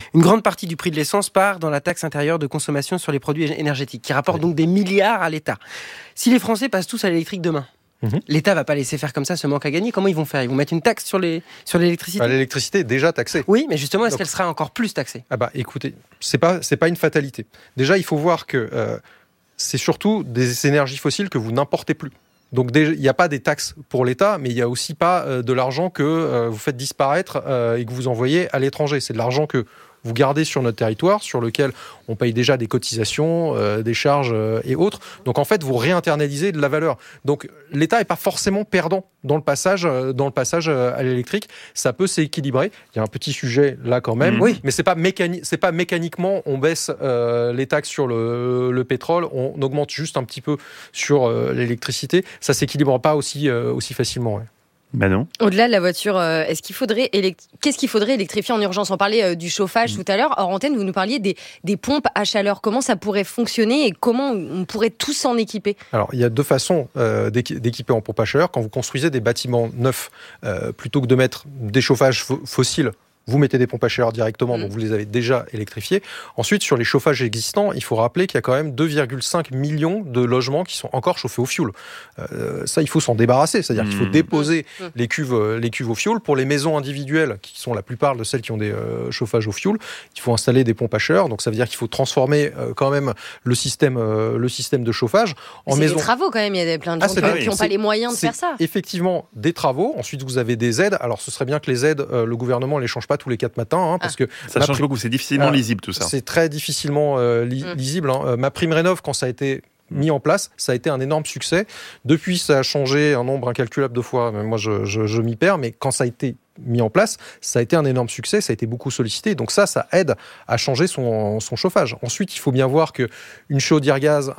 Une grande partie du prix de l'essence part dans la taxe intérieure de consommation sur les produits énergétiques, qui rapporte donc des milliards à l'État. Si les Français passent tous à l'électrique demain, l'État va pas laisser faire comme ça ce manque à gagner. Comment ils vont faire ? Ils vont mettre une taxe sur l'électricité ? L'électricité est déjà taxée. Oui, mais justement, est-ce qu'elle sera encore plus taxée ? Écoutez, c'est pas une fatalité. Déjà, il faut voir que c'est surtout des énergies fossiles que vous n'importez plus. Donc il n'y a pas des taxes pour l'État, mais il n'y a aussi pas de l'argent que vous faites disparaître et que vous envoyez à l'étranger. C'est de l'argent que vous gardez sur notre territoire, sur lequel on paye déjà des cotisations, des charges et autres. Donc en fait, vous réinternalisez de la valeur. Donc l'État n'est pas forcément perdant dans le passage à l'électrique. Ça peut s'équilibrer. Il y a un petit sujet là quand même, mais c'est pas mécaniquement on baisse les taxes sur le pétrole, on augmente juste un petit peu sur l'électricité. Ça s'équilibre pas aussi facilement. Ouais. Non. Au-delà de la voiture, qu'est-ce qu'il faudrait électrifier en urgence ? On parlait du chauffage tout à l'heure. Hors antenne, vous nous parliez des pompes à chaleur. Comment ça pourrait fonctionner et comment on pourrait tous s'en équiper ? Alors, il y a deux façons d'équiper en pompe à chaleur. Quand vous construisez des bâtiments neufs, plutôt que de mettre des chauffages fossiles, vous mettez des pompes à chaleur directement, donc vous les avez déjà électrifiées. Ensuite, sur les chauffages existants, il faut rappeler qu'il y a quand même 2,5 millions de logements qui sont encore chauffés au fioul. Ça, il faut s'en débarrasser. C'est-à-dire qu'il faut déposer les cuves au fioul. Pour les maisons individuelles, qui sont la plupart de celles qui ont des chauffages au fioul, il faut installer des pompes à chaleur. Donc ça veut dire qu'il faut transformer quand même le système de chauffage. C'est des travaux quand même. Il y a plein de gens qui n'ont pas les moyens de faire ça. Effectivement, des travaux. Ensuite, vous avez des aides. Alors, ce serait bien que les aides, le gouvernement ne les change pas tous les 4 matins, parce que ça change beaucoup, c'est difficilement lisible tout ça. C'est très difficilement lisible. Ma prime rénov', quand ça a été mis en place, ça a été un énorme succès. Depuis, ça a changé un nombre incalculable de fois. Moi, je m'y perds, mais quand ça a été mis en place, ça a été un énorme succès, ça a été beaucoup sollicité. Donc ça aide à changer son chauffage. Ensuite, il faut bien voir qu'une chaudière gaz,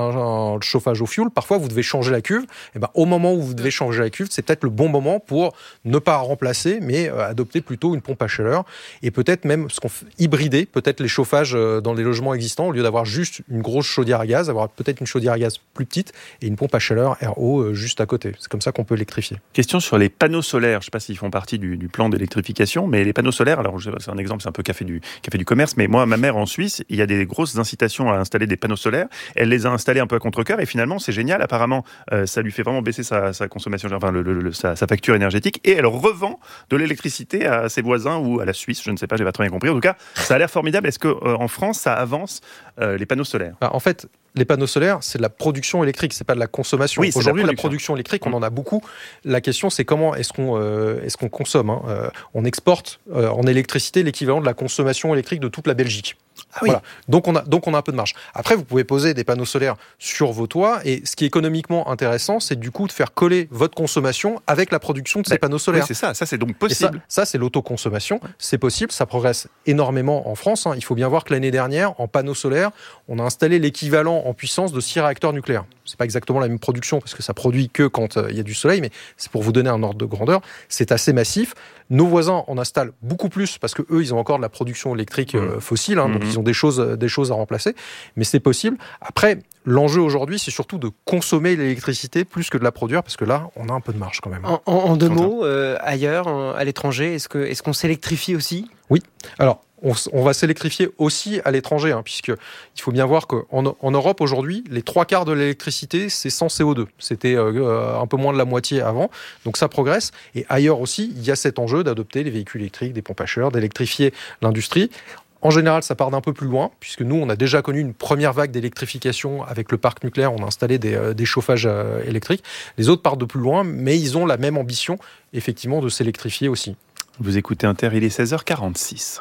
un chauffage au fioul, parfois vous devez changer la cuve. Et au moment où vous devez changer la cuve, c'est peut-être le bon moment pour ne pas remplacer, mais adopter plutôt une pompe à chaleur et peut-être même hybrider peut-être les chauffages dans les logements existants au lieu d'avoir juste une grosse chaudière à gaz, avoir peut-être une chaudière à gaz plus petite et une pompe à chaleur RO juste à côté. C'est comme ça qu'on peut électrifier. Question sur les panneaux solaires. Je ne sais pas s'ils font partie du plan d'électrification, mais les panneaux solaires, alors c'est un exemple, c'est un peu café du commerce, mais moi, ma mère en Suisse, il y a des grosses incitations à installer des panneaux solaires. Elle les a installés un peu à contre-cœur et finalement, c'est génial. Apparemment, ça lui fait vraiment baisser sa consommation, sa facture énergétique et elle revend de l'électricité à ses voisins ou à la Suisse, je ne sais pas, j'ai pas très bien compris. En tout cas, ça a l'air formidable. Est-ce qu'en France, ça avance les panneaux solaires ? En fait, les panneaux solaires, c'est de la production électrique, c'est pas de la consommation. Oui, aujourd'hui, la production électrique, on en a beaucoup. La question, c'est comment est-ce qu'on consomme. On exporte en électricité l'équivalent de la consommation électrique de toute la Belgique. Voilà. Donc on a un peu de marge. Après, vous pouvez poser des panneaux solaires sur vos toits et ce qui est économiquement intéressant, c'est du coup de faire coller votre consommation avec la production de ces panneaux solaires. Oui, c'est ça. Ça, c'est donc possible. Ça, c'est l'autoconsommation. C'est possible. Ça progresse énormément en France. Il faut bien voir que l'année dernière, en panneaux solaires, on a installé l'équivalent en puissance de 6 réacteurs nucléaires. C'est pas exactement la même production parce que ça produit que quand il y a du soleil, mais c'est pour vous donner un ordre de grandeur. C'est assez massif. Nos voisins en installent beaucoup plus parce que eux, ils ont encore de la production électrique fossile, donc ils ont des choses à remplacer. Mais c'est possible. Après, l'enjeu aujourd'hui, c'est surtout de consommer l'électricité plus que de la produire parce que là, on a un peu de marge quand même. En deux mots, ailleurs, à l'étranger, est-ce qu'on s'électrifie aussi ? Oui. Alors, on va s'électrifier aussi à l'étranger, puisqu'il faut bien voir qu'en Europe, aujourd'hui, les 3/4 de l'électricité, c'est sans CO2. C'était un peu moins de la moitié avant. Donc ça progresse. Et ailleurs aussi, il y a cet enjeu d'adopter les véhicules électriques, des pompes à chaleur, d'électrifier l'industrie. En général, ça part d'un peu plus loin, puisque nous, on a déjà connu une première vague d'électrification avec le parc nucléaire. On a installé des chauffages électriques. Les autres partent de plus loin, mais ils ont la même ambition, effectivement, de s'électrifier aussi. Vous écoutez Inter, il est 16h46.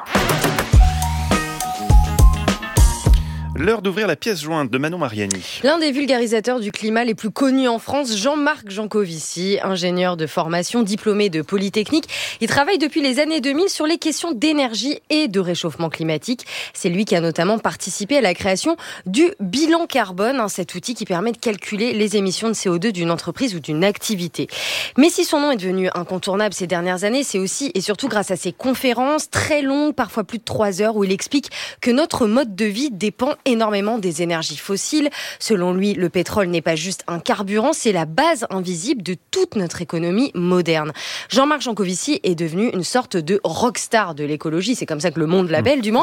L'heure d'ouvrir la pièce jointe de Manon Mariani. L'un des vulgarisateurs du climat les plus connus en France, Jean-Marc Jancovici, ingénieur de formation, diplômé de Polytechnique. Il travaille depuis les années 2000 sur les questions d'énergie et de réchauffement climatique. C'est lui qui a notamment participé à la création du bilan carbone, cet outil qui permet de calculer les émissions de CO2 d'une entreprise ou d'une activité. Mais si son nom est devenu incontournable ces dernières années, c'est aussi et surtout grâce à ses conférences très longues, parfois plus de 3 heures, où il explique que notre mode de vie dépend énormément des énergies fossiles. Selon lui, le pétrole n'est pas juste un carburant, c'est la base invisible de toute notre économie moderne. Jean-Marc Jancovici est devenu une sorte de rockstar de l'écologie, c'est comme ça que le monde l'appelle du moins.